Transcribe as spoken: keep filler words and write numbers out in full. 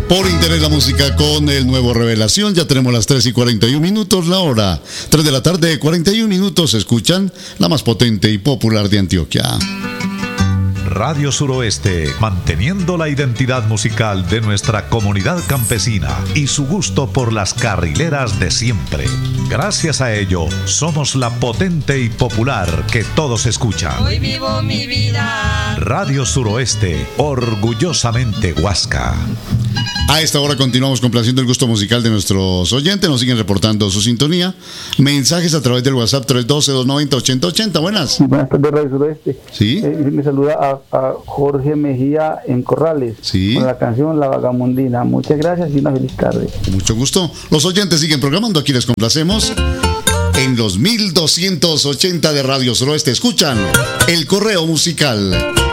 Por interés la música con el nuevo Revelación. Ya tenemos las tres y cuarenta y un minutos, la hora tres de la tarde, cuarenta y un minutos. Escuchan la más potente y popular de Antioquia. Radio Suroeste, manteniendo la identidad musical de nuestra comunidad campesina y su gusto por las carrileras de siempre. Gracias a ello, somos la potente y popular que todos escuchan. Hoy vivo mi vida. Radio Suroeste, orgullosamente Huasca. A esta hora continuamos complaciendo el gusto musical de nuestros oyentes. Nos siguen reportando su sintonía. Mensajes a través del WhatsApp tres uno dos, dos nueve cero, ocho cero ocho cero. Buenas. Sí, buenas tardes, Radio Suroeste. Sí. Eh, me saluda a, a Jorge Mejía en Corrales. Sí. Con la canción La Vagamundina. Muchas gracias y una feliz tarde. Mucho gusto. Los oyentes siguen programando. Aquí les complacemos. En los mil doscientos ochenta de Radio Suroeste escuchan el correo musical.